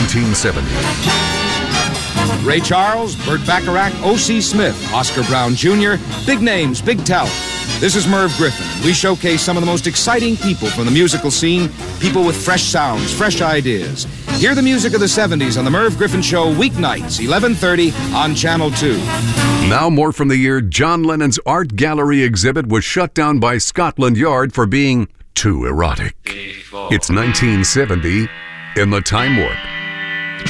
1970. Ray Charles, Burt Bacharach, O.C. Smith, Oscar Brown Jr., big names, big talent. This is Merv Griffin. We showcase some of the most exciting people from the musical scene, people with fresh sounds, fresh ideas. Hear the music of the 70s on The Merv Griffin Show, weeknights, 11:30 on Channel 2. Now more from the year John Lennon's art gallery exhibit was shut down by Scotland Yard for being too erotic. It's 1970 in the Time Warp.